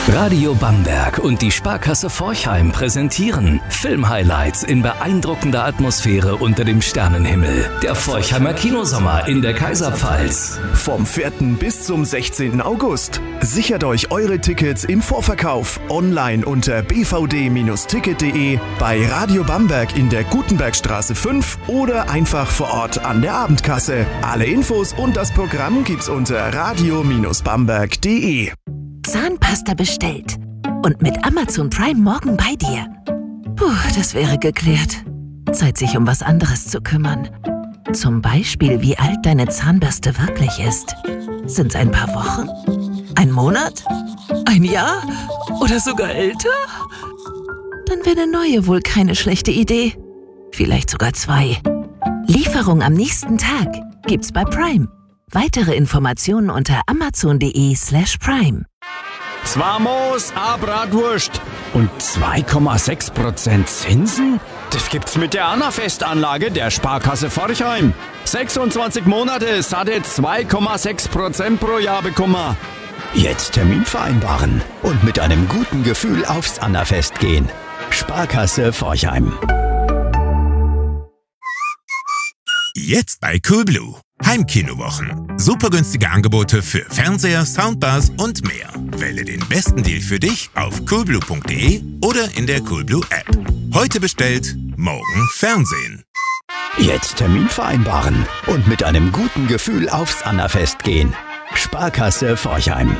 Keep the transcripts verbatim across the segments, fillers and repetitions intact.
Radio Bamberg und die Sparkasse Forchheim präsentieren Filmhighlights in beeindruckender Atmosphäre unter dem Sternenhimmel. Der Forchheimer Kinosommer in der Kaiserpfalz. Vom vierten bis zum sechzehnten August. Sichert euch eure Tickets im Vorverkauf online unter b v d Ticket punkt de, bei Radio Bamberg in der Gutenbergstraße fünf oder einfach vor Ort an der Abendkasse. Alle Infos und das Programm gibt's unter radio Bamberg punkt de. Zahnpasta bestellt und mit Amazon Prime morgen bei dir. Puh, das wäre geklärt. Zeit, sich um was anderes zu kümmern. Zum Beispiel, wie alt deine Zahnbürste wirklich ist. Sind's ein paar Wochen? Ein Monat? Ein Jahr? Oder sogar älter? Dann wäre eine neue wohl keine schlechte Idee. Vielleicht sogar zwei. Lieferung am nächsten Tag gibt's bei Prime. Weitere Informationen unter amazon punkt de slash prime. Zwei Moos, a Bratwurst und zwei Komma sechs Prozent Zinsen? Das gibt's mit der Annafest-Anlage der Sparkasse Forchheim. sechsundzwanzig Monate, satte zwei Komma sechs Prozent pro Jahr bekommen. Jetzt Termin vereinbaren und mit einem guten Gefühl aufs Annafest gehen. Sparkasse Forchheim. Jetzt bei Coolblue. Heimkinowochen. Super günstige Angebote für Fernseher, Soundbars und mehr. Wähle den besten Deal für dich auf coolblue punkt de oder in der Coolblue App. Heute bestellt, morgen Fernsehen. Jetzt Termin vereinbaren und mit einem guten Gefühl aufs Annafest gehen. Sparkasse Forchheim.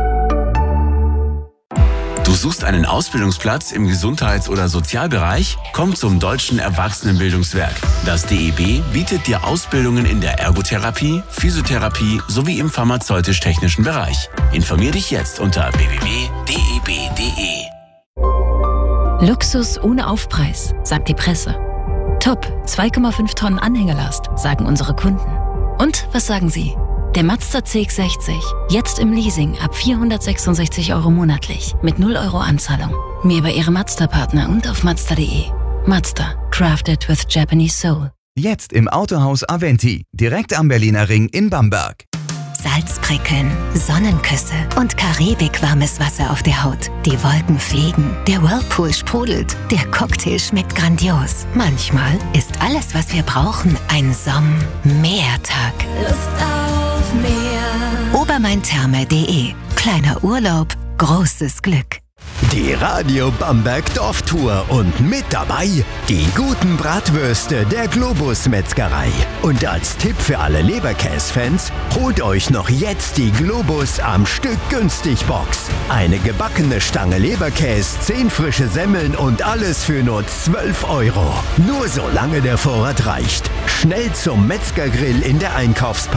Du suchst einen Ausbildungsplatz im Gesundheits- oder Sozialbereich? Komm zum Deutschen Erwachsenenbildungswerk. Das D E B bietet dir Ausbildungen in der Ergotherapie, Physiotherapie sowie im pharmazeutisch-technischen Bereich. Informier dich jetzt unter w w w punkt d e b punkt de. Luxus ohne Aufpreis, sagt die Presse. Top, zwei Komma fünf Tonnen Anhängerlast, sagen unsere Kunden. Und was sagen Sie? Der Mazda C X sechzig, jetzt im Leasing ab vierhundertsechsundsechzig Euro monatlich mit null Euro Anzahlung. Mehr bei Ihrem Mazda-Partner und auf mazda punkt de. Mazda, crafted with Japanese soul. Jetzt im Autohaus Aventi, direkt am Berliner Ring in Bamberg. Salzprickeln, Sonnenküsse und karibikwarmes Wasser auf der Haut. Die Wolken fliegen, der Whirlpool sprudelt, der Cocktail schmeckt grandios. Manchmal ist alles, was wir brauchen, ein Somm-Meertag. Lust auf Meer. obermaintherme punkt de. Kleiner Urlaub, großes Glück. Die Radio Bamberg Dorftour und mit dabei die guten Bratwürste der Globus Metzgerei. Und als Tipp für alle Leberkäse-Fans, holt euch noch jetzt die Globus am Stück günstig Box. Eine gebackene Stange Leberkäse, zehn frische Semmeln und alles für nur zwölf Euro. Nur solange der Vorrat reicht. Schnell zum Metzgergrill in der Einkaufspackung.